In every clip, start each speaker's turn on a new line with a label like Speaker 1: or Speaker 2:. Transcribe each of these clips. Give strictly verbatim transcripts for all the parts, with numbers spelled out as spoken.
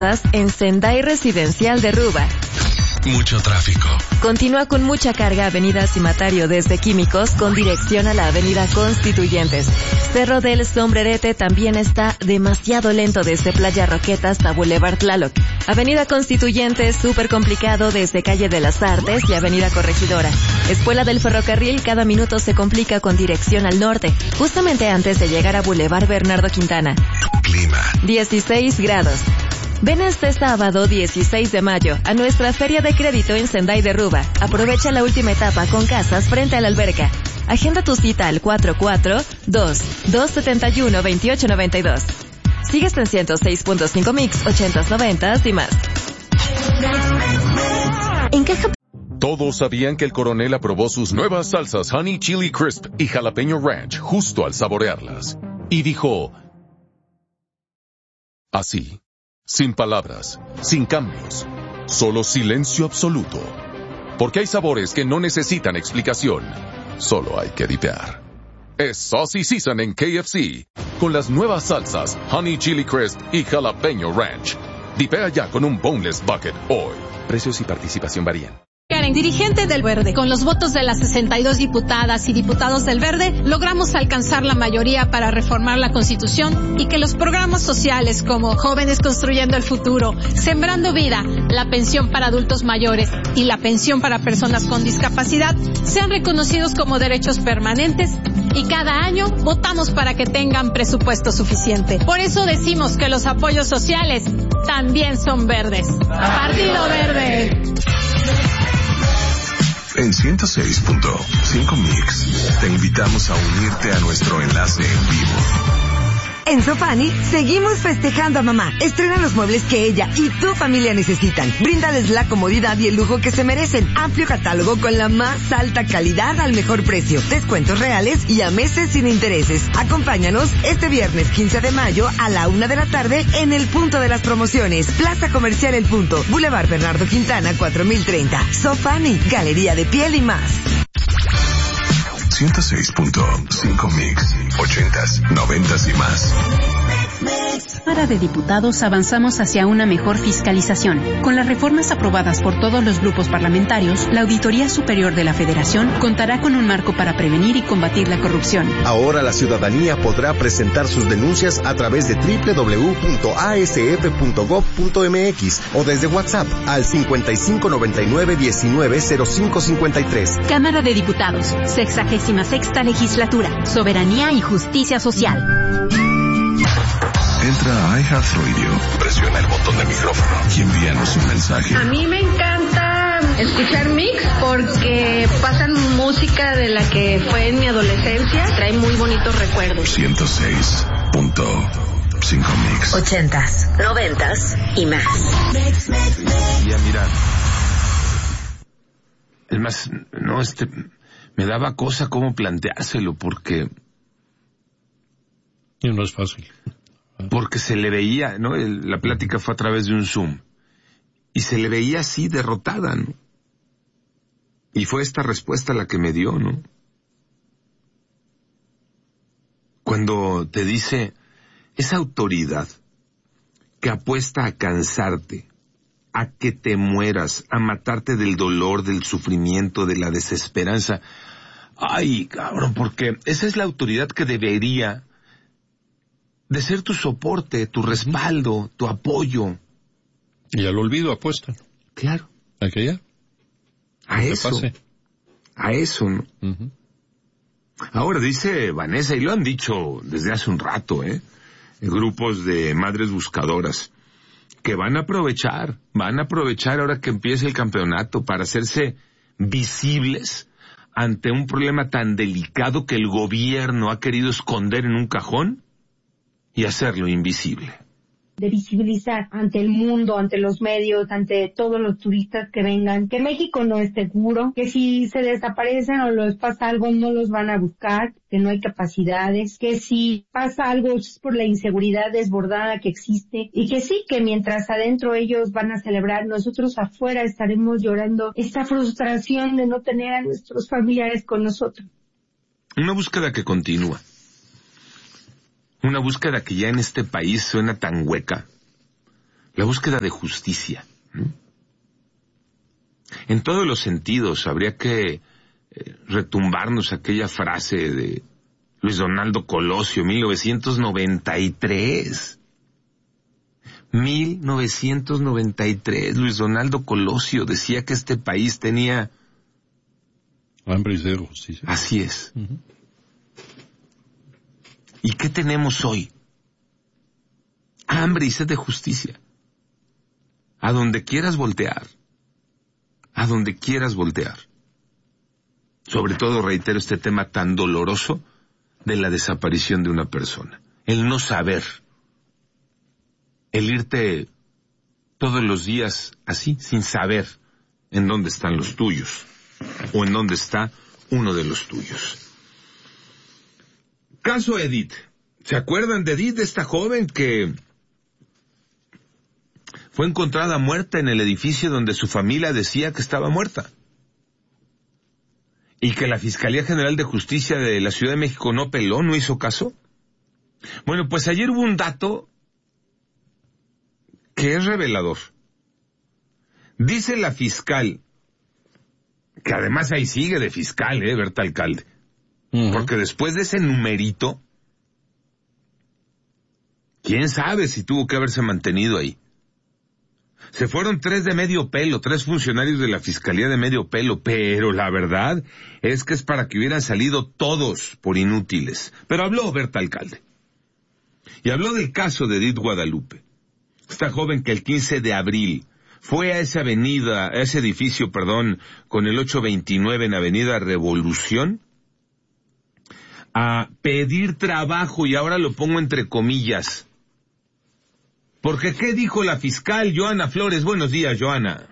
Speaker 1: en Sendai Residencial de Ruba.
Speaker 2: Mucho tráfico.
Speaker 1: Continúa con mucha carga Avenida Cimatario desde Químicos con dirección a la Avenida Constituyentes. Cerro del Sombrerete también está demasiado lento desde Playa Roqueta hasta Boulevard Tlaloc. Avenida Constituyentes súper complicado desde Calle de las Artes y Avenida Corregidora. Espuela del Ferrocarril cada minuto se complica con dirección al norte, justamente antes de llegar a Boulevard Bernardo Quintana.
Speaker 2: Clima.
Speaker 1: dieciséis grados. Ven este sábado dieciséis de mayo a nuestra Feria de Crédito en Sendai de Ruba. Aprovecha la última etapa con casas frente a la alberca. Agenda tu cita al cuatro cuatro dos, dos siete uno, dos ocho nueve dos. Sigues en ciento seis punto cinco Mix, ochentas, noventas y más.
Speaker 3: Encaja.
Speaker 4: Todos sabían que el coronel aprobó sus nuevas salsas Honey Chili Crisp y Jalapeño Ranch justo al saborearlas. Y dijo... así. Sin palabras, sin cambios, solo silencio absoluto. Porque hay sabores que no necesitan explicación, solo hay que dipear. Es Saucy Season en K F C, con las nuevas salsas Honey Chili Crisp y Jalapeño Ranch. Dipea ya con un Boneless Bucket hoy. Precios y participación varían.
Speaker 5: Karen, dirigente del Verde, con los votos de las sesenta y dos diputadas y diputados del Verde, logramos alcanzar la mayoría para reformar la Constitución y que los programas sociales como Jóvenes Construyendo el Futuro, Sembrando Vida, la pensión para adultos mayores y la pensión para personas con discapacidad sean reconocidos como derechos permanentes y cada año votamos para que tengan presupuesto suficiente. Por eso decimos que los apoyos sociales también son verdes. Partido Verde.
Speaker 2: En ciento seis punto cinco Mix, te invitamos a unirte a nuestro enlace en vivo.
Speaker 3: En Sofani, seguimos festejando a mamá. Estrena los muebles que ella y tu familia necesitan. Bríndales la comodidad y el lujo que se merecen. Amplio catálogo con la más alta calidad al mejor precio. Descuentos reales y a meses sin intereses. Acompáñanos este viernes quince de mayo a la una de la tarde en el punto de las promociones. Plaza Comercial El Punto, Boulevard Bernardo Quintana, cuatro mil treinta. Sofani, Galería de Piel y más.
Speaker 2: ciento seis punto cinco Mix, ochentas, noventas y más.
Speaker 6: Cámara de Diputados avanzamos hacia una mejor fiscalización. Con las reformas aprobadas por todos los grupos parlamentarios, la Auditoría Superior de la Federación contará con un marco para prevenir y combatir la corrupción.
Speaker 7: Ahora la ciudadanía podrá presentar sus denuncias a través de doble u doble u doble u punto a s f punto gob punto m x o desde WhatsApp al cincuenta y cinco noventa y nueve diecinueve cero cinco cincuenta y tres.
Speaker 6: Cámara de Diputados, sexagésima sexta Legislatura, Soberanía y Justicia Social.
Speaker 2: Entra a iHeartRadio, presiona el botón de micrófono y envíanos un mensaje.
Speaker 8: A mí me encanta escuchar Mix porque pasan música de la que fue en mi adolescencia, trae muy bonitos recuerdos.
Speaker 2: ciento seis punto cinco Mix.
Speaker 3: Ochentas, noventas y más.
Speaker 9: Ya mira, es más, no, este, me daba cosa cómo planteárselo porque...
Speaker 10: Y no es fácil.
Speaker 9: Porque se le veía, ¿no? El, la plática fue a través de un Zoom. Y se le veía así derrotada, ¿no? Y fue esta respuesta la que me dio, ¿no? Cuando te dice, esa autoridad que apuesta a cansarte, a que te mueras, a matarte del dolor, del sufrimiento, de la desesperanza. Ay, cabrón, porque esa es la autoridad que debería... de ser tu soporte, tu respaldo, tu apoyo.
Speaker 10: Y al olvido apuestan.
Speaker 9: Claro.
Speaker 10: ¿A qué ya?
Speaker 9: A eso. Pase. A eso, ¿no? Uh-huh. Ahora dice Vanessa, y lo han dicho desde hace un rato, ¿eh? Grupos de madres buscadoras, que van a aprovechar, van a aprovechar ahora que empiece el campeonato para hacerse visibles ante un problema tan delicado que el gobierno ha querido esconder en un cajón y hacerlo invisible.
Speaker 11: De visibilizar ante el mundo, ante los medios, ante todos los turistas que vengan, que México no es seguro, que si se desaparecen o les pasa algo no los van a buscar, que no hay capacidades, que si pasa algo es por la inseguridad desbordada que existe y que sí, que mientras adentro ellos van a celebrar, nosotros afuera estaremos llorando esta frustración de no tener a nuestros familiares con nosotros.
Speaker 9: Una búsqueda que continúa. Una búsqueda que ya en este país suena tan hueca, la búsqueda de justicia. ¿Mm? En todos los sentidos habría que eh, retumbarnos aquella frase de Luis Donaldo Colosio, mil novecientos noventa y tres. mil novecientos noventa y tres, Luis Donaldo Colosio decía que este país tenía...
Speaker 10: hambre y sed de justicia.
Speaker 9: Así es. Uh-huh. ¿Y qué tenemos hoy? Hambre y sed de justicia. A donde quieras voltear. A donde quieras voltear. Sobre todo, reitero, este tema tan doloroso de la desaparición de una persona. El no saber. El irte todos los días así, sin saber en dónde están los tuyos. O en dónde está uno de los tuyos. Caso Edith. ¿Se acuerdan de Edith, de esta joven que fue encontrada muerta en el edificio donde su familia decía que estaba muerta? Y que la Fiscalía General de Justicia de la Ciudad de México no peló, no hizo caso. Bueno, pues ayer hubo un dato que es revelador. Dice la fiscal, que además ahí sigue de fiscal, eh, Berta Alcalde. Uh-huh. Porque después de ese numerito, quién sabe si tuvo que haberse mantenido ahí. Se fueron tres de medio pelo, tres funcionarios de la Fiscalía de medio pelo, pero la verdad es que es para que hubieran salido todos por inútiles. Pero habló Berta Alcalde. Y habló del caso de Edith Guadalupe. Esta joven que el quince de abril fue a esa avenida, a ese edificio, perdón, con el ocho veintinueve en Avenida Revolución, a pedir trabajo, y ahora lo pongo entre comillas. Porque, ¿qué dijo la fiscal Joana Flores? Buenos días, Joana.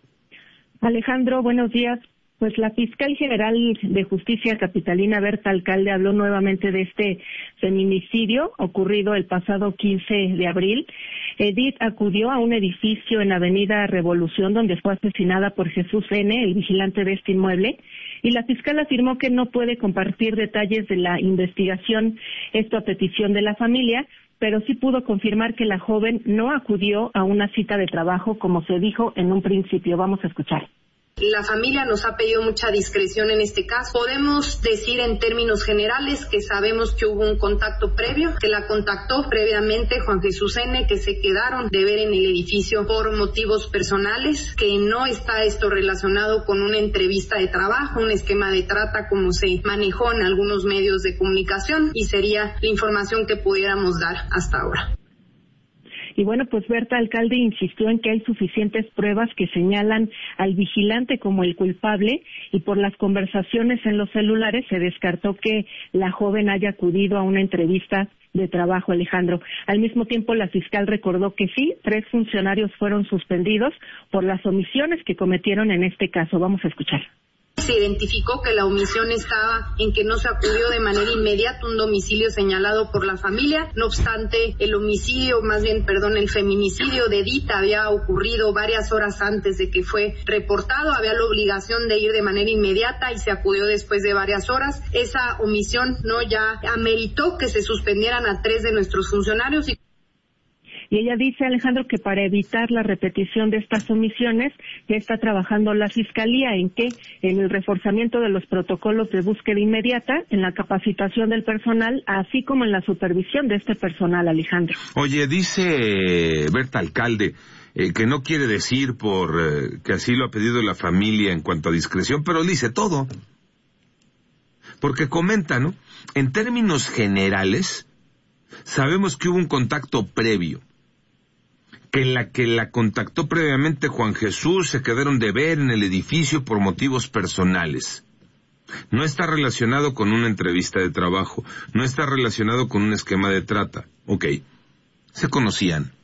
Speaker 12: Alejandro, buenos días. Pues la fiscal general de Justicia capitalina, Berta Alcalde, habló nuevamente de este feminicidio ocurrido el pasado quince de abril. Edith acudió a un edificio en Avenida Revolución donde fue asesinada por Jesús N., el vigilante de este inmueble, y la fiscal afirmó que no puede compartir detalles de la investigación, esto a petición de la familia, pero sí pudo confirmar que la joven no acudió a una cita de trabajo como se dijo en un principio. Vamos a escuchar.
Speaker 13: La familia nos ha pedido mucha discreción en este caso. Podemos decir en términos generales que sabemos que hubo un contacto previo, que la contactó previamente Juan Jesús N., que se quedaron de ver en el edificio por motivos personales, que no está esto relacionado con una entrevista de trabajo, un esquema de trata como se manejó en algunos medios de comunicación, y sería la información que pudiéramos dar hasta ahora.
Speaker 12: Y bueno, pues Berta Alcalde insistió en que hay suficientes pruebas que señalan al vigilante como el culpable, y por las conversaciones en los celulares se descartó que la joven haya acudido a una entrevista de trabajo, Alejandro. Al mismo tiempo, la fiscal recordó que sí, tres funcionarios fueron suspendidos por las omisiones que cometieron en este caso. Vamos a escuchar.
Speaker 13: Se identificó que la omisión estaba en que no se acudió de manera inmediata a un domicilio señalado por la familia. No obstante, el homicidio, más bien, perdón, el feminicidio de Edith había ocurrido varias horas antes de que fue reportado. Había la obligación de ir de manera inmediata y se acudió después de varias horas. Esa omisión no ya ameritó que se suspendieran a tres de nuestros funcionarios. Y
Speaker 12: Y ella dice, Alejandro, que para evitar la repetición de estas omisiones, ya está trabajando la Fiscalía en que en el reforzamiento de los protocolos de búsqueda inmediata, en la capacitación del personal, así como en la supervisión de este personal, Alejandro.
Speaker 9: Oye, dice Berta Alcalde eh, que no quiere decir por eh, que así lo ha pedido la familia en cuanto a discreción, pero dice todo. Porque comenta, ¿no? En términos generales, sabemos que hubo un contacto previo, que la que la contactó previamente Juan Jesús, se quedaron de ver en el edificio por motivos personales. No está relacionado con una entrevista de trabajo, no está relacionado con un esquema de trata. Ok, se conocían.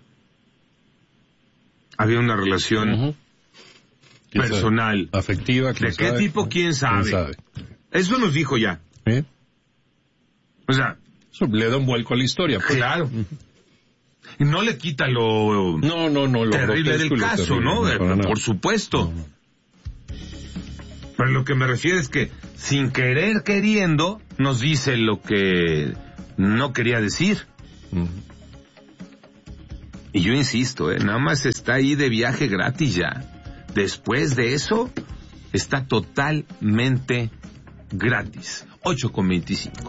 Speaker 9: Había una relación uh-huh. personal.
Speaker 10: Afectiva.
Speaker 9: ¿De qué
Speaker 10: sabe?
Speaker 9: tipo? ¿Quién sabe?
Speaker 10: ¿Quién sabe?
Speaker 9: Eso nos dijo ya.
Speaker 10: ¿Eh?
Speaker 9: O sea,
Speaker 10: eso le da un vuelco a la historia. Pues.
Speaker 9: Claro. No le quita lo
Speaker 10: no, no, no, lo
Speaker 9: terrible del caso,
Speaker 10: terrible,
Speaker 9: ¿no?
Speaker 10: no
Speaker 9: Por supuesto. No, no. Pero lo que me refiero es que, sin querer queriendo, nos dice lo que no quería decir. Uh-huh. Y yo insisto, eh, nada más está ahí de viaje gratis ya. Después de eso, está totalmente gratis. ocho con veinticinco.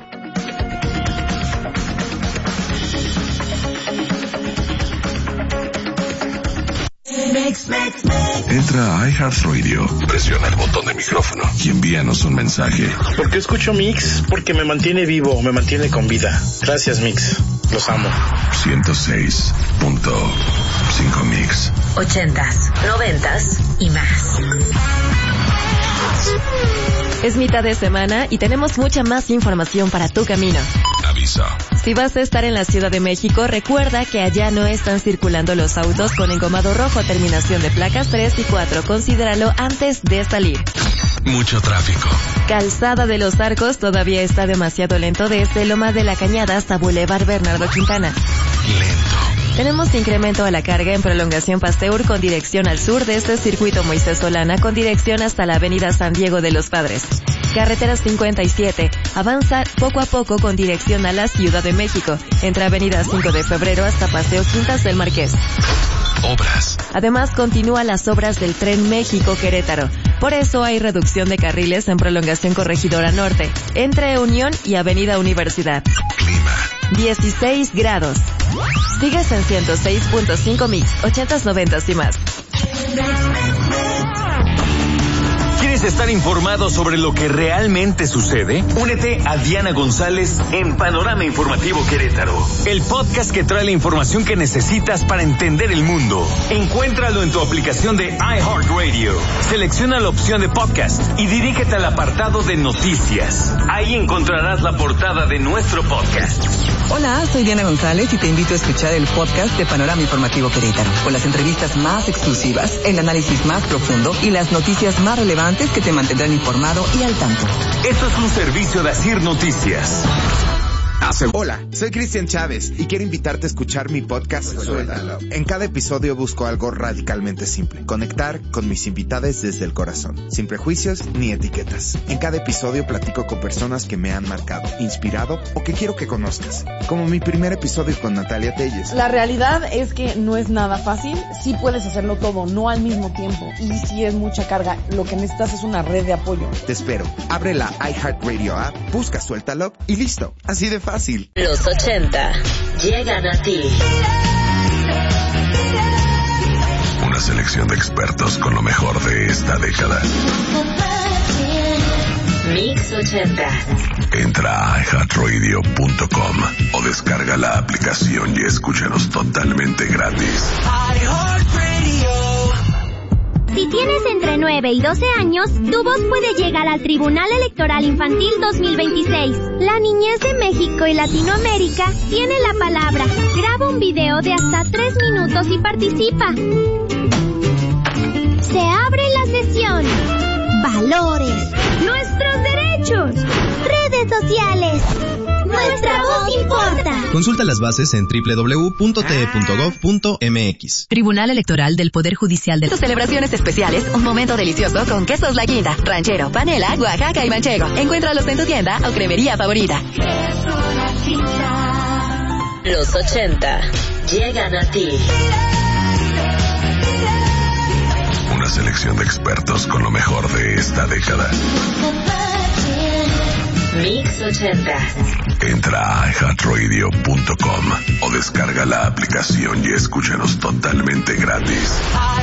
Speaker 2: Entra a iHeartRadio, presiona el botón de micrófono y envíanos un mensaje.
Speaker 14: ¿Por qué escucho Mix? Porque me mantiene vivo, me mantiene con vida. Gracias, Mix. Los amo.
Speaker 2: ciento seis punto cinco Mix.
Speaker 1: Ochentas, noventas y más. Es mitad de semana y tenemos mucha más información para tu camino.
Speaker 2: Aviso.
Speaker 1: Si vas a estar en la Ciudad de México, recuerda que allá no están circulando los autos con engomado rojo, terminación de placas tres y cuatro. Considéralo antes de salir.
Speaker 2: Mucho tráfico.
Speaker 1: Calzada de los Arcos todavía está demasiado lento desde Loma de la Cañada hasta Boulevard Bernardo Quintana.
Speaker 2: Lento.
Speaker 1: Tenemos incremento a la carga en prolongación Pasteur con dirección al sur desde Circuito Moisés Solana con dirección hasta la Avenida San Diego de los Padres. Carretera cincuenta y siete avanza poco a poco con dirección a la Ciudad de México, entre Avenida cinco de Febrero hasta Paseo Quintas del Marqués.
Speaker 2: Obras.
Speaker 1: Además, continúan las obras del Tren México-Querétaro. Por eso hay reducción de carriles en prolongación Corregidora Norte, entre Unión y Avenida Universidad.
Speaker 2: Clima.
Speaker 1: dieciséis grados. Sigues en ciento seis punto cinco Mix, ochentas, noventas y más.
Speaker 15: ¿Quieres estar informado sobre lo que realmente sucede? Únete a Diana González en Panorama Informativo Querétaro, el podcast que trae la información que necesitas para entender el mundo. Encuéntralo en tu aplicación de iHeartRadio. Selecciona la opción de podcast y dirígete al apartado de noticias. Ahí encontrarás la portada de nuestro podcast.
Speaker 16: Hola, soy Diana González y te invito a escuchar el podcast de Panorama Informativo Querétaro, con las entrevistas más exclusivas, el análisis más profundo y las noticias más relevantes que te mantendrán informado y al tanto.
Speaker 15: Esto es un servicio de Asir Noticias.
Speaker 17: Hola, soy Cristian Chávez y quiero invitarte a escuchar mi podcast Suéltalo. En cada episodio busco algo radicalmente simple: conectar con mis invitados desde el corazón, sin prejuicios ni etiquetas. En cada episodio platico con personas que me han marcado, inspirado o que quiero que conozcas, como mi primer episodio con Natalia Telles.
Speaker 18: La realidad es que no es nada fácil, sí puedes hacerlo todo, no al mismo tiempo, y sí es mucha carga. Lo que necesitas es una red de apoyo.
Speaker 17: Te espero, abre la iHeartRadio app, busca Suéltalo y listo, así de fácil.
Speaker 1: Los ochenta llegan a ti.
Speaker 2: Una selección de expertos con lo mejor de esta década.
Speaker 1: Mix ochenta.
Speaker 2: Entra a i heart radio punto com o descarga la aplicación y escúchanos totalmente gratis.
Speaker 19: Si tienes entre nueve y doce años, tu voz puede llegar al Tribunal Electoral Infantil dos mil veintiséis. La niñez de México y Latinoamérica tiene la palabra. Graba un video de hasta tres minutos y participa. Se abre la sesión. Valores. Nuestros derechos. Redes sociales. Nuestra voz importa.
Speaker 20: Consulta las bases en doble u doble u doble u punto t e punto gov punto m x.
Speaker 1: Tribunal Electoral del Poder Judicial de... Tus celebraciones especiales, un momento delicioso con quesos La Guinda, ranchero, panela, Oaxaca y manchego. Encuéntralos en tu tienda o cremería favorita. Los ochenta llegan a ti.
Speaker 2: Una selección de expertos con lo mejor de esta década.
Speaker 1: Mix ochenta.
Speaker 2: Entra a i heart radio punto com o descarga la aplicación y escúchanos totalmente gratis.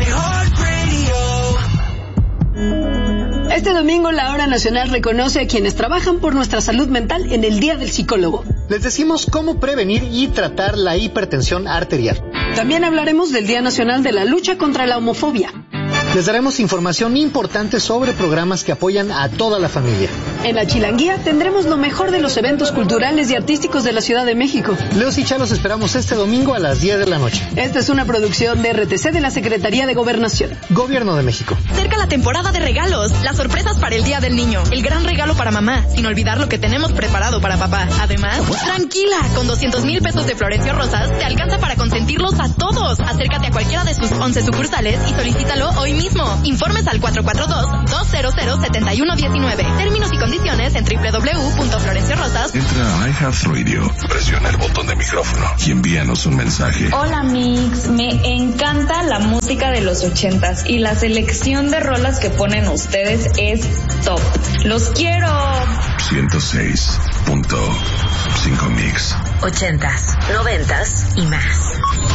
Speaker 21: Este domingo la Hora Nacional reconoce a quienes trabajan por nuestra salud mental en el Día del Psicólogo.
Speaker 22: Les decimos cómo prevenir y tratar la hipertensión arterial.
Speaker 21: También hablaremos del Día Nacional de la Lucha contra la Homofobia.
Speaker 22: Les daremos información importante sobre programas que apoyan a toda la familia.
Speaker 21: En la Chilanguía tendremos lo mejor de los eventos culturales y artísticos de la Ciudad de México.
Speaker 22: Leos y Cha los esperamos este domingo a las diez de la noche.
Speaker 21: Esta es una producción de R T C de la Secretaría de Gobernación.
Speaker 22: Gobierno de México.
Speaker 23: Cerca la temporada de regalos, las sorpresas para el Día del Niño, el gran regalo para mamá, sin olvidar lo que tenemos preparado para papá. Además, tranquila, con doscientos mil pesos de Florencio Rosas te alcanza para consentirlos a todos. Acércate a cualquiera de sus once sucursales y solicítalo hoy mismo. mismo. Informes al cuatro cuatro dos, dos cero cero, siete uno uno nueve. Términos y condiciones en doble u doble u doble u punto florencio rosas.
Speaker 2: Entra a iHeartRadio, presiona el botón de micrófono y envíanos un mensaje.
Speaker 4: Hola Mix, me encanta la música de los ochentas y la selección de rolas que ponen ustedes es top. ¡Los quiero!
Speaker 2: ciento seis punto cinco Mix.
Speaker 1: Ochentas, noventas y más.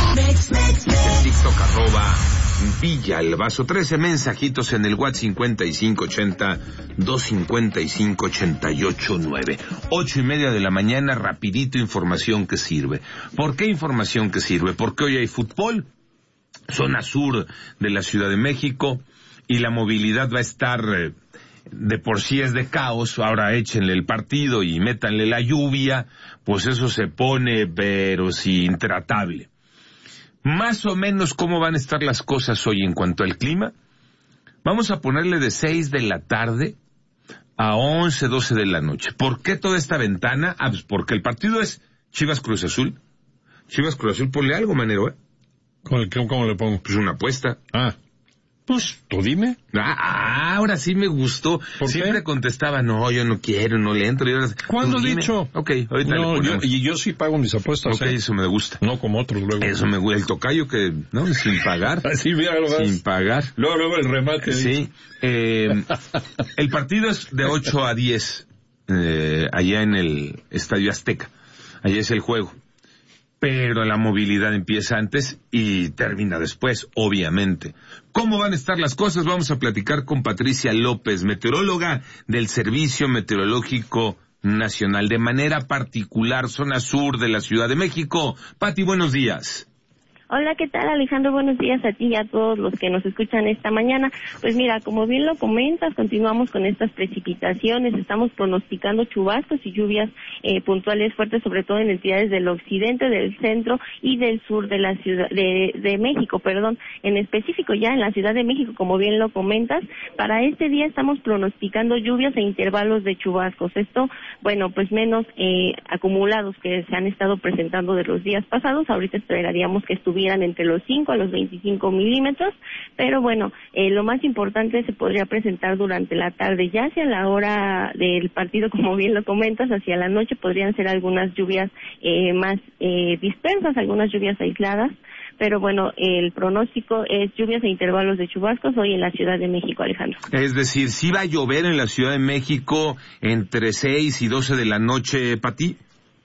Speaker 9: El TikTok arroba Villa el Vaso. trece mensajitos en el WhatsApp cincuenta y cinco ochenta, doscientos cincuenta y cinco, ochenta y ocho nueve. Ocho y media de la mañana, rapidito información que sirve. ¿Por qué información que sirve? Porque hoy hay fútbol, zona sur de la Ciudad de México, y la movilidad va a estar... Eh, de por sí es de caos, ahora échenle el partido y métanle la lluvia, pues eso se pone, pero sí, intratable. Más o menos, ¿cómo van a estar las cosas hoy en cuanto al clima? Vamos a ponerle de seis de la tarde a once, doce de la noche. ¿Por qué toda esta ventana? Ah, pues porque el partido es Chivas Cruz Azul. Chivas Cruz Azul, ponle algo, Manero, ¿eh?
Speaker 10: ¿Cómo, cómo le pongo?
Speaker 9: Pues una apuesta.
Speaker 10: Ah. Pues, tú dime.
Speaker 9: Ah, ahora sí me gustó. Siempre qué? contestaba, no, yo no quiero, no le entro. Y ahora,
Speaker 10: ¿cuándo he dicho?
Speaker 9: Ok, ahorita
Speaker 10: no,
Speaker 9: le
Speaker 10: yo, y yo sí pago mis apuestas.
Speaker 9: Ok, ¿eh? Eso me gusta.
Speaker 10: No como otros luego.
Speaker 9: Eso me gusta. El tocayo que, no, sin pagar.
Speaker 10: Sí, míralo,
Speaker 9: sin pagar.
Speaker 10: Luego, luego el remate.
Speaker 9: Sí. Eh, el partido es de ocho a diez, eh, allá en el Estadio Azteca. Allá es el juego. Pero la movilidad empieza antes y termina después, obviamente. ¿Cómo van a estar las cosas? Vamos a platicar con Patricia López, meteoróloga del Servicio Meteorológico Nacional, de manera particular, zona sur de la Ciudad de México. Pati, buenos días.
Speaker 5: Hola, ¿qué tal, Alejandro? Buenos días a ti y a todos los que nos escuchan esta mañana. Pues mira, como bien lo comentas, continuamos con estas precipitaciones, estamos pronosticando chubascos y lluvias eh, puntuales fuertes, sobre todo en entidades del occidente, del centro y del sur de la ciudad de, de México, perdón, en específico ya en la Ciudad de México, como bien lo comentas. Para este día estamos pronosticando lluvias e intervalos de chubascos. Esto, bueno, pues menos eh, acumulados que se han estado presentando de los días pasados. Ahorita esperaríamos que estuvieran entre los cinco a los veinticinco milímetros, pero bueno, eh, lo más importante se podría presentar durante la tarde, ya hacia la hora del partido, como bien lo comentas, hacia la noche podrían ser algunas lluvias eh, más eh, dispersas, algunas lluvias aisladas, pero bueno, el pronóstico es lluvias e intervalos de chubascos hoy en la Ciudad de México, Alejandro.
Speaker 9: Es decir, ¿sí va a llover en la Ciudad de México entre seis y doce de la noche, Pati?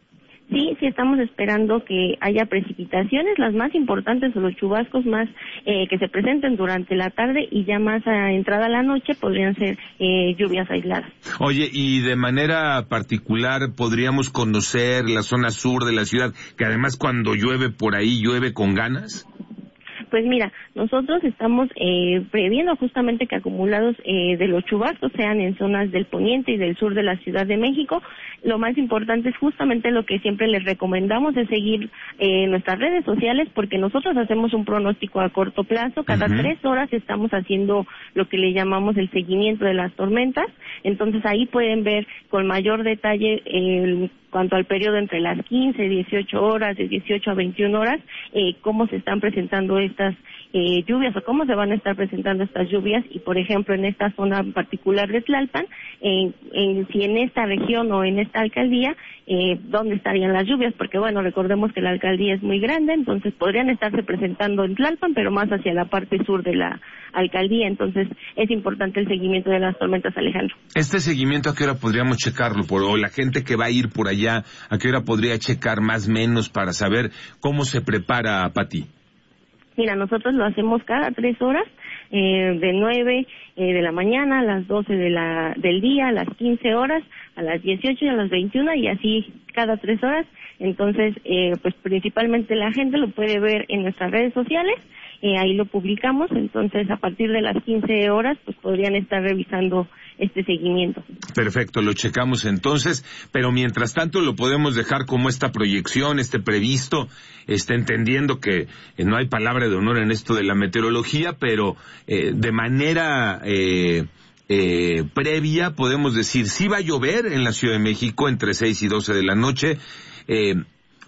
Speaker 5: Sí, sí estamos esperando que haya precipitaciones, las más importantes o los chubascos más eh, que se presenten durante la tarde, y ya más a entrada a la noche podrían ser eh, lluvias aisladas.
Speaker 9: Oye, y de manera particular podríamos conocer la zona sur de la ciudad, que además cuando llueve por ahí llueve con ganas.
Speaker 5: Pues mira, nosotros estamos eh, previendo justamente que acumulados eh, de los chubascos sean en zonas del poniente y del sur de la Ciudad de México. Lo más importante es justamente lo que siempre les recomendamos, es seguir eh, nuestras redes sociales, porque nosotros hacemos un pronóstico a corto plazo. Cada uh-huh. tres horas estamos haciendo lo que le llamamos el seguimiento de las tormentas. Entonces ahí pueden ver con mayor detalle el cuanto al periodo entre las quince, dieciocho horas, de dieciocho a veintiuna horas, eh, cómo se están presentando estas eh, lluvias o cómo se van a estar presentando estas lluvias. Y por ejemplo, en esta zona en particular de Tlalpan, en, en, si en esta región o en esta alcaldía, eh, dónde estarían las lluvias, porque bueno, recordemos que la alcaldía es muy grande, entonces podrían estarse presentando en Tlalpan, pero más hacia la parte sur de la alcaldía. Entonces es importante el seguimiento de las tormentas, Alejandro.
Speaker 9: Este seguimiento, ¿a qué hora podríamos checarlo? Por, o la gente que va a ir por allá, ¿a qué hora podría checar más o menos para saber cómo se prepara, Pati?
Speaker 5: Mira, nosotros lo hacemos cada tres horas, eh, de nueve eh, de la mañana a las doce de la, del día, a las quince horas, a las dieciocho y a las veintiuna, y así cada tres horas. Entonces, eh, pues principalmente la gente lo puede ver en nuestras redes sociales, eh, ahí lo publicamos. Entonces, a partir de las quince horas, pues podrían estar revisando este seguimiento.
Speaker 9: Perfecto, lo checamos entonces, pero mientras tanto lo podemos dejar como esta proyección, este previsto, está entendiendo que eh, no hay palabra de honor en esto de la meteorología, pero eh, de manera eh, eh, previa podemos decir, sí va a llover en la Ciudad de México entre seis y doce de la noche, eh,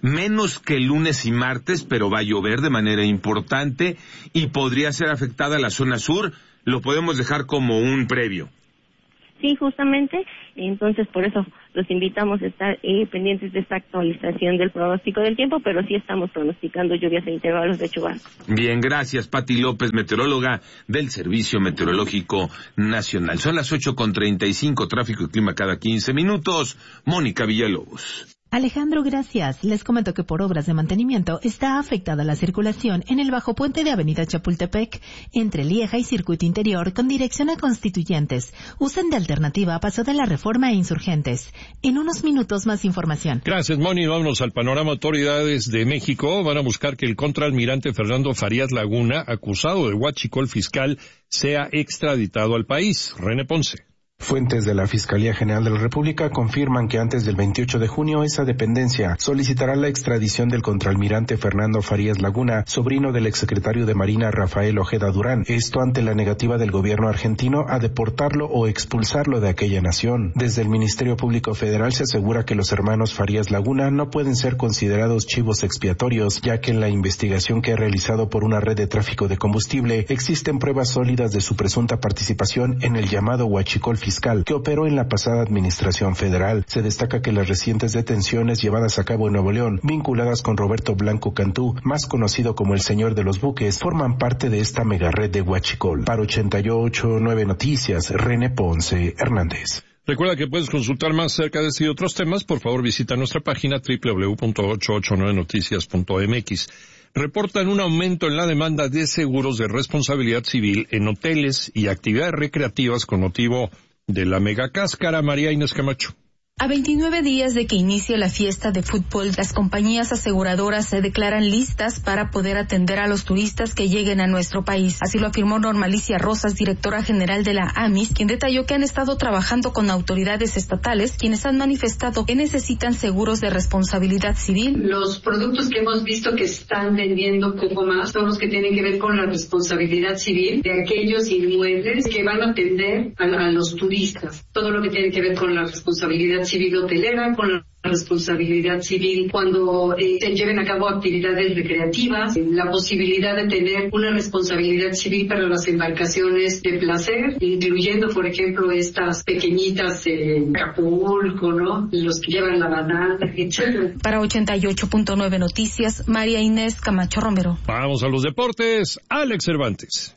Speaker 9: menos que lunes y martes, pero va a llover de manera importante y podría ser afectada la zona sur. Lo podemos dejar como un previo.
Speaker 5: Sí, justamente, entonces por eso los invitamos a estar eh, pendientes de esta actualización del pronóstico del tiempo, pero sí estamos pronosticando lluvias e intervalos de chubascos.
Speaker 9: Bien, gracias, Pati López, meteoróloga del Servicio Meteorológico Nacional. Son las ocho con treinta y cinco, tráfico y clima cada quince minutos. Mónica Villalobos.
Speaker 6: Alejandro, gracias. Les comento que por obras de mantenimiento está afectada la circulación en el bajo puente de Avenida Chapultepec, entre Lieja y Circuito Interior, con dirección a Constituyentes. Usen de alternativa a Paso de la Reforma e Insurgentes. En unos minutos más información.
Speaker 10: Gracias, Moni. Vámonos al panorama. Autoridades de México van a buscar que el contraalmirante Fernando Farías Laguna, acusado de huachicol fiscal, sea extraditado al país. René Ponce.
Speaker 7: Fuentes de la Fiscalía General de la República confirman que antes del veintiocho de junio esa dependencia solicitará la extradición del contraalmirante Fernando Farías Laguna, sobrino del exsecretario de Marina Rafael Ojeda Durán, esto ante la negativa del gobierno argentino a deportarlo o expulsarlo de aquella nación. Desde el Ministerio Público Federal se asegura que los hermanos Farías Laguna no pueden ser considerados chivos expiatorios, ya que en la investigación que ha realizado por una red de tráfico de combustible existen pruebas sólidas de su presunta participación en el llamado huachicol fiscal que operó en la pasada administración federal. Se destaca que las recientes detenciones llevadas a cabo en Nuevo León, vinculadas con Roberto Blanco Cantú, más conocido como el Señor de los Buques, forman parte de esta megared de huachicol. Para ochenta y ocho punto nueve Noticias, René Ponce Hernández.
Speaker 10: Recuerda que puedes consultar más acerca de este y otros temas. Por favor, visita nuestra página doble u doble u doble u punto ochocientos ochenta y nueve noticias punto m x. Reportan un aumento en la demanda de seguros de responsabilidad civil en hoteles y actividades recreativas con motivo de la megacáscara. María Inés Camacho.
Speaker 8: A veintinueve días de que inicie la fiesta de fútbol, las compañías aseguradoras se declaran listas para poder atender a los turistas que lleguen a nuestro país. Así lo afirmó Normalicia Rosas, directora general de la A M I S, quien detalló que han estado trabajando con autoridades estatales, quienes han manifestado que necesitan seguros de responsabilidad civil.
Speaker 24: Los productos que hemos visto que están vendiendo poco más son los que tienen que ver con la responsabilidad civil de aquellos inmuebles que van a atender a, a los turistas. Todo lo que tiene que ver con la responsabilidad civil hotelera, con la responsabilidad civil cuando eh, se lleven a cabo actividades recreativas, eh, la posibilidad de tener una responsabilidad civil para las embarcaciones de placer, incluyendo, por ejemplo, estas pequeñitas en eh, Acapulco, ¿no? Los que llevan la banana, etcétera.
Speaker 8: Para ochenta y ocho punto nueve Noticias, María Inés Camacho Romero.
Speaker 10: Vamos a los deportes. Alex Cervantes.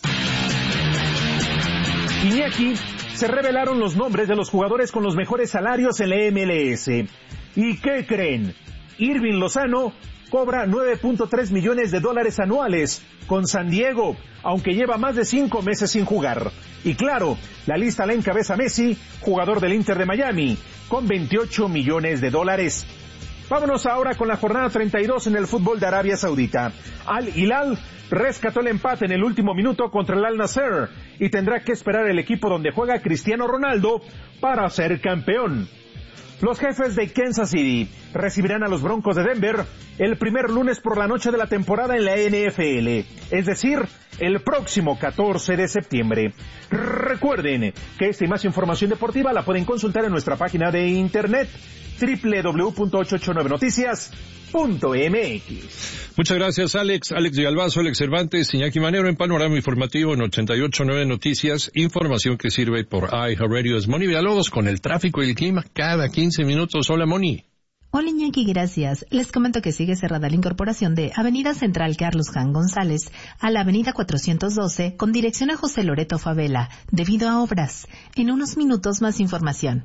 Speaker 25: Iñaki, se revelaron los nombres de los jugadores con los mejores salarios en la M L S. ¿Y qué creen? Irving Lozano cobra nueve punto tres millones de dólares anuales con San Diego, aunque lleva más de cinco meses sin jugar. Y claro, la lista la encabeza Messi, jugador del Inter de Miami, con veintiocho millones de dólares. Vámonos ahora con la jornada treinta y dos en el fútbol de Arabia Saudita. Al Hilal rescató el empate en el último minuto contra el Al Nassr y tendrá que esperar el equipo donde juega Cristiano Ronaldo para ser campeón. Los jefes de Kansas City recibirán a los Broncos de Denver el primer lunes por la noche de la temporada en la N F L, es decir, el próximo catorce de septiembre. Recuerden que esta y más información deportiva la pueden consultar en nuestra página de internet doble u doble u doble u punto ochocientos ochenta y nueve noticias punto m x.
Speaker 10: Muchas gracias, Alex. Alex Villalbazo, Alex Cervantes, Iñaki Manero en Panorama Informativo en ochenta y ocho punto nueve Noticias. Información que sirve por iHeartRadio. Es Moni Villalobos con el tráfico y el clima cada quince minutos. Hola, Moni.
Speaker 6: Hola, Iñaki, gracias. Les comento que sigue cerrada la incorporación de Avenida Central Carlos Jan González a la Avenida cuatrocientos doce con dirección a José Loreto Favela, debido a obras. En unos minutos más información.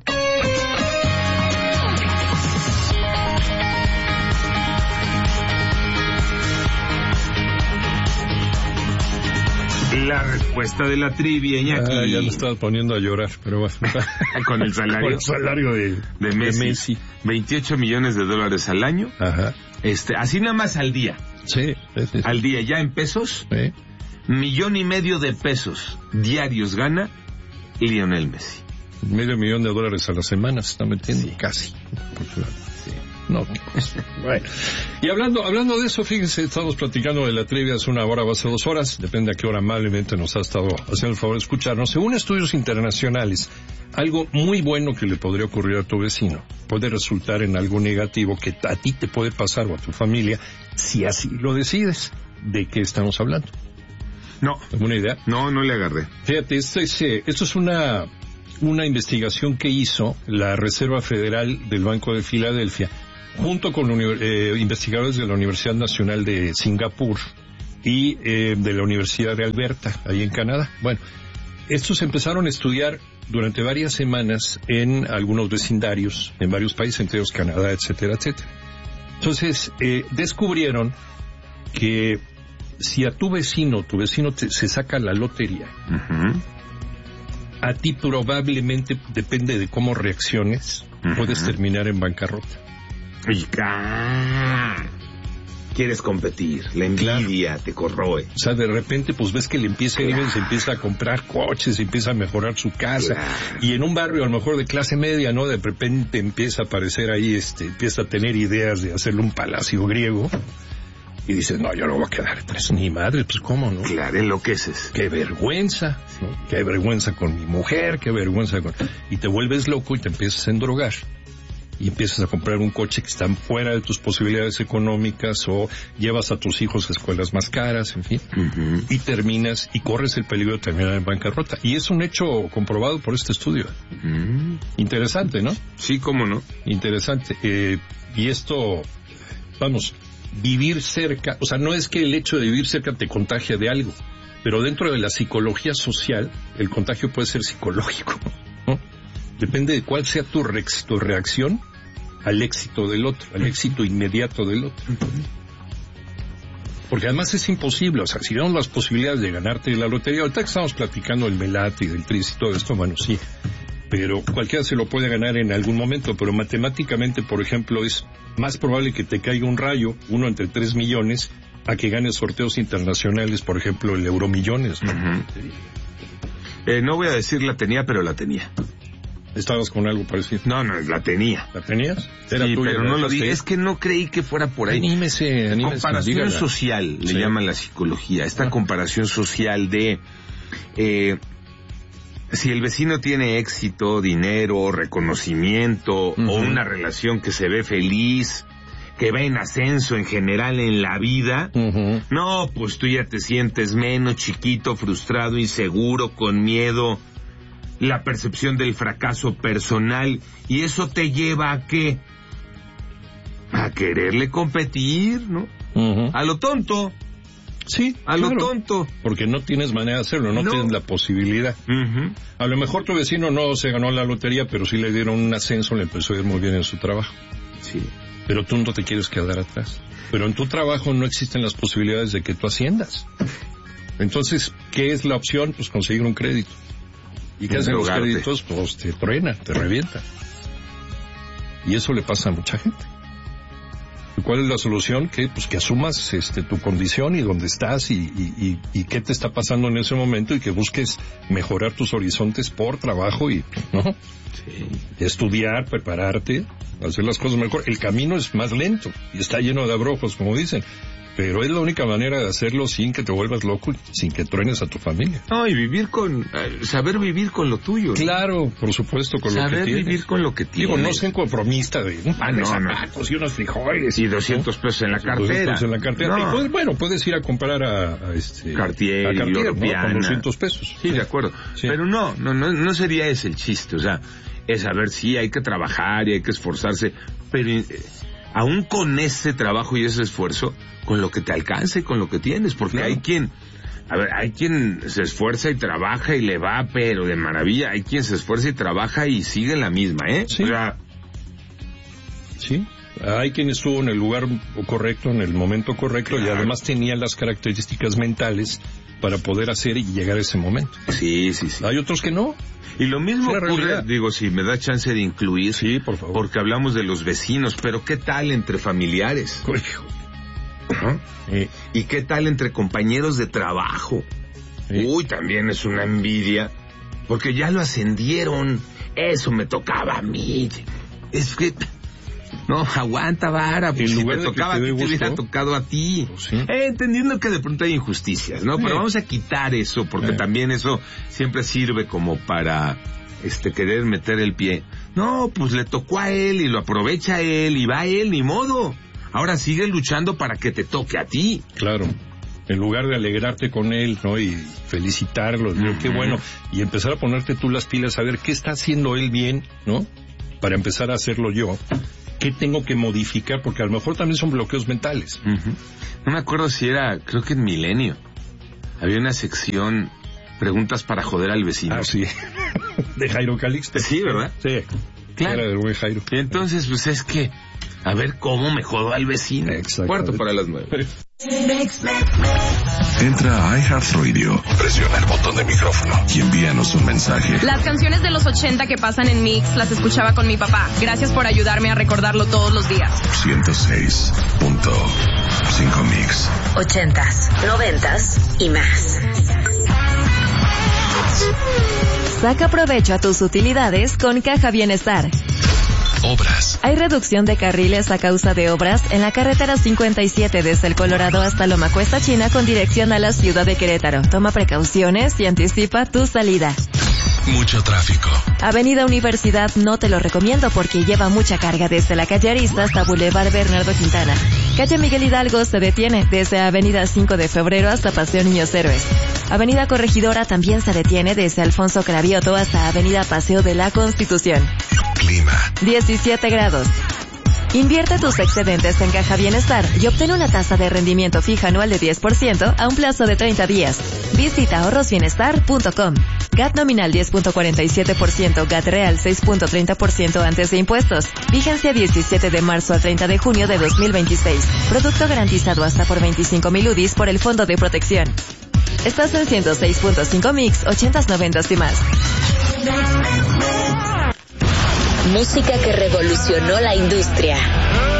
Speaker 9: La respuesta de la trivia, Iñaki.
Speaker 10: Ah, ya lo estaba poniendo a llorar, pero bueno.
Speaker 9: Con el salario.
Speaker 10: Con el salario de,
Speaker 9: de, Messi. de Messi. veintiocho millones de dólares al año.
Speaker 10: Ajá.
Speaker 9: Este, así nada más al día.
Speaker 10: Sí. sí, sí.
Speaker 9: Al día, ya en pesos.
Speaker 10: Sí.
Speaker 9: Millón y medio de pesos diarios gana Lionel Messi.
Speaker 10: Medio millón de dólares a la semana se está metiendo.
Speaker 9: Sí.
Speaker 10: Casi.
Speaker 9: Sí.
Speaker 10: No, bueno. Y hablando, hablando de eso, fíjense, estamos platicando de la trivia hace una hora o hace dos horas, depende a qué hora amablemente nos ha estado haciendo el favor de escucharnos. Según estudios internacionales, algo muy bueno que le podría ocurrir a tu vecino puede resultar en algo negativo que a ti te puede pasar o a tu familia si así lo decides. ¿De qué estamos hablando?
Speaker 9: No.
Speaker 10: ¿Alguna idea?
Speaker 9: No, no le agarré.
Speaker 10: Fíjate, esto es, eh, esto es una, una investigación que hizo la Reserva Federal del Banco de Filadelfia junto con eh, investigadores de la Universidad Nacional de Singapur y eh, de la Universidad de Alberta, ahí en Canadá. Bueno, estos empezaron a estudiar durante varias semanas en algunos vecindarios, en varios países, entre ellos Canadá, etcétera, etcétera. Entonces, eh, descubrieron que si a tu vecino, tu vecino te, se saca la lotería, uh-huh. a ti probablemente, depende de cómo reacciones, uh-huh. puedes terminar en bancarrota.
Speaker 9: Y quieres competir, la envidia claro. te corroe.
Speaker 10: O sea, de repente, pues ves que le empieza a ir bien, se empieza a comprar coches, se empieza a mejorar su casa, claro. y en un barrio a lo mejor de clase media, ¿no? De repente empieza a aparecer ahí, este, empieza a tener ideas de hacerle un palacio griego, y dices, no, yo no voy a quedar atrás, ni madre, pues cómo, ¿no?
Speaker 9: Claro, enloqueces.
Speaker 10: Qué vergüenza, ¿no? Qué vergüenza con mi mujer, qué vergüenza con... Y te vuelves loco y te empiezas a endrogar. Y empiezas a comprar un coche que está fuera de tus posibilidades económicas, o llevas a tus hijos a escuelas más caras, en fin, uh-huh. y terminas y corres el peligro de terminar en bancarrota. Y es un hecho comprobado por este estudio. Uh-huh. Interesante, ¿no?
Speaker 9: Sí, cómo no.
Speaker 10: Interesante. Eh, y esto, vamos, vivir cerca, o sea, no es que el hecho de vivir cerca te contagie de algo, pero dentro de la psicología social, el contagio puede ser psicológico, ¿no? Depende de cuál sea tu, re- tu reacción al éxito del otro, al éxito inmediato del otro. Porque además es imposible, o sea, si vemos las posibilidades de ganarte la lotería, ahorita que estamos platicando del Melate y del Tris y todo esto, bueno, sí, pero cualquiera se lo puede ganar en algún momento, pero matemáticamente, por ejemplo, es más probable que te caiga un rayo, uno entre tres millones, a que ganes sorteos internacionales, por ejemplo, el Euromillones, ¿no? Uh-huh.
Speaker 9: Eh, no voy a decir la tenía, pero la tenía.
Speaker 10: ¿Estabas con algo parecido?
Speaker 9: No, no, la tenía.
Speaker 10: ¿La tenías?
Speaker 9: Era sí, tuya, pero no lo dije. Es que no creí que fuera por ahí.
Speaker 10: Anímese, anímese.
Speaker 9: Comparación dígala. social, le sí. llaman la psicología. Esta ah. comparación social de... Eh, si el vecino tiene éxito, dinero, reconocimiento, uh-huh. o una relación que se ve feliz, que va en ascenso en general en la vida, uh-huh. no, pues tú ya te sientes menos, chiquito, frustrado, inseguro, con miedo... la percepción del fracaso personal, y eso te lleva a qué, a quererle competir, ¿no? Uh-huh. A lo tonto.
Speaker 10: Sí,
Speaker 9: a claro. lo tonto.
Speaker 10: Porque no tienes manera de hacerlo, no, no. tienes la posibilidad. Uh-huh. A lo mejor tu vecino no se ganó la lotería, pero sí le dieron un ascenso, le empezó a ir muy bien en su trabajo.
Speaker 9: Sí.
Speaker 10: Pero tú no te quieres quedar atrás. Pero en tu trabajo no existen las posibilidades de que tú asciendas. Entonces, ¿qué es la opción? Pues conseguir un crédito. ¿Y qué hacen los créditos? Pues te truena, te revienta. Y eso le pasa a mucha gente. ¿Y cuál es la solución? Que pues que asumas este tu condición y dónde estás y, y, y, y qué te está pasando en ese momento, y que busques mejorar tus horizontes por trabajo y, ¿no? Sí. Estudiar, prepararte, hacer las cosas mejor. El camino es más lento y está lleno de abrojos, como dicen. Pero es la única manera de hacerlo sin que te vuelvas loco, sin que truenes a tu familia.
Speaker 9: No, y vivir con... Eh, saber vivir con lo tuyo, ¿no?
Speaker 10: Claro, por supuesto, con saber lo que tienes.
Speaker 9: Saber vivir con lo que tienes.
Speaker 10: Digo, no sean conformista de un pan de zapatos y unos frijoles.
Speaker 9: Y doscientos pesos en la cartera. doscientos pesos
Speaker 10: en la cartera. No. Y pues, bueno, puedes ir a comprar a, a este...
Speaker 9: Cartier,
Speaker 10: a Cartier,
Speaker 9: Europeana.
Speaker 10: ¿no? Con doscientos pesos.
Speaker 9: Sí, de acuerdo. Sí. Pero no, no, no, no sería ese el chiste. O sea, es saber, sí, hay que trabajar y hay que esforzarse, pero... Eh, aún con ese trabajo y ese esfuerzo, con lo que te alcance, con lo que tienes, porque claro. hay quien, a ver, hay quien se esfuerza y trabaja y le va, pero de maravilla, hay quien se esfuerza y trabaja y sigue en la misma, ¿eh?
Speaker 10: Sí.
Speaker 9: O sea,
Speaker 10: sí. Hay quien estuvo en el lugar correcto, en el momento correcto, claro. y además tenía las características mentales para poder hacer y llegar a ese momento.
Speaker 9: Sí, sí, sí.
Speaker 10: Hay otros que no.
Speaker 9: Y lo mismo ocurre, digo, si me da chance de incluir,
Speaker 10: sí, por favor,
Speaker 9: porque hablamos de los vecinos, pero ¿qué tal entre familiares? ¿Ah? Sí. ¿Y qué tal entre compañeros de trabajo? Sí. Uy, también es una envidia, porque ya lo ascendieron, eso me tocaba a mí. Es que No, aguanta vara, pues
Speaker 10: en
Speaker 9: si
Speaker 10: lugar
Speaker 9: te
Speaker 10: de
Speaker 9: tocaba
Speaker 10: que te,
Speaker 9: a ti, te hubiera
Speaker 10: gusto,
Speaker 9: tocado a ti.
Speaker 10: Pues sí.
Speaker 9: eh, entendiendo que de pronto hay injusticias, ¿no? Sí. Pero vamos a quitar eso, porque sí. también eso siempre sirve como para este querer meter el pie. No, pues le tocó a él y lo aprovecha él y va él, ni modo. Ahora sigue luchando para que te toque a ti.
Speaker 10: Claro. En lugar de alegrarte con él, ¿no? Y felicitarlo, ¿no? Uh-huh. Qué bueno. Y empezar a ponerte tú las pilas a ver qué está haciendo él bien, ¿no? Para empezar a hacerlo yo. ¿Qué tengo que modificar? Porque a lo mejor también son bloqueos mentales.
Speaker 9: Uh-huh. No me acuerdo si era, creo que en Milenio, había una sección, preguntas para joder al vecino.
Speaker 10: Ah, sí. De Jairo Calixto.
Speaker 9: Sí, ¿verdad?
Speaker 10: Sí. Claro. Era del buen Jairo.
Speaker 9: Y entonces, pues es que, a ver cómo me jodo al vecino.
Speaker 10: Exacto.
Speaker 9: Cuarto para las nueve.
Speaker 2: Entra a iHeartRadio, presiona el botón de micrófono y envíanos un mensaje.
Speaker 23: Las canciones de los ochenta que pasan en Mix las escuchaba con mi papá. Gracias por ayudarme a recordarlo todos los días.
Speaker 2: ciento seis punto cinco Mix.
Speaker 1: Ochentas, noventas y más. Saca provecho a tus utilidades con Caja Bienestar.
Speaker 2: Obras.
Speaker 1: Hay reducción de carriles a causa de obras en la carretera cincuenta y siete desde el Colorado hasta Loma Cuesta China con dirección a la ciudad de Querétaro. Toma precauciones y anticipa tu salida.
Speaker 2: Mucho tráfico.
Speaker 1: Avenida Universidad no te lo recomiendo porque lleva mucha carga desde la calle Arista hasta Boulevard Bernardo Quintana. Calle Miguel Hidalgo se detiene desde Avenida cinco de febrero hasta Paseo Niños Héroes. Avenida Corregidora también se detiene desde Alfonso Cravioto hasta Avenida Paseo de la Constitución.
Speaker 2: Clima.
Speaker 1: diecisiete grados. Invierte tus excedentes en Caja Bienestar y obtén una tasa de rendimiento fija anual de diez por ciento a un plazo de treinta días. Visita ahorros bienestar punto com. G A T nominal diez punto cuarenta y siete por ciento, G A T real seis punto treinta por ciento antes de impuestos. Vigencia diecisiete de marzo al treinta de junio de dos mil veintiséis. Producto garantizado hasta por veinticinco mil U D Is por el Fondo de Protección. Estás en ciento seis punto cinco Mix, ochentas, noventas y más.
Speaker 3: Música que revolucionó la industria.